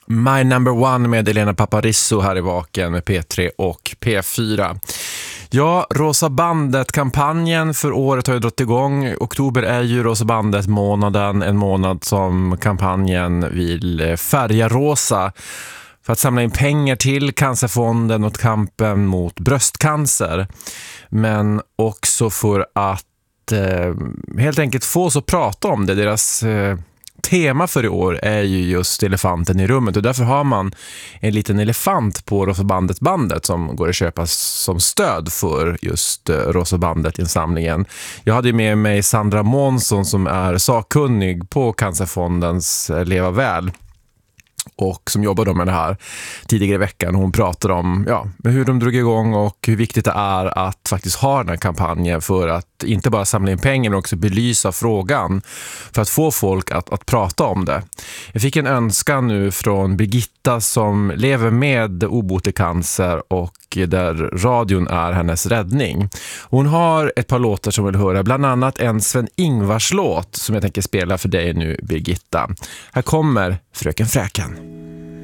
My Number One med Elena Paparizou här i Vaken med P3 och P4. Ja, Rosa bandet-kampanjen för året har ju dragit igång. Oktober är ju Rosa bandet-månaden, en månad som kampanjen vill färga rosa för att samla in pengar till Cancerfonden och kampen mot bröstcancer. Men också för att helt enkelt få oss att prata om det. Deras tema för i år är ju just elefanten i rummet och därför har man en liten elefant på Rosa bandet som går att köpa som stöd för just Rosa bandet-insamlingen. Jag hade med mig Sandra Månsson som är sakkunnig på Cancerfondens Leva väl och som jobbar med det här tidigare i veckan. Hon pratar om hur de drog igång och hur viktigt det är att faktiskt ha den här kampanjen för att inte bara samla in pengar men också belysa frågan för att få folk att prata om det. Jag fick en önskan nu från Birgitta som lever med obotlig cancer och där radion är hennes räddning. Hon har ett par låtar som vill höra, bland annat en Sven-Ingvars låt som jag tänker spela för dig nu, Birgitta. Här kommer Fröken Fräken.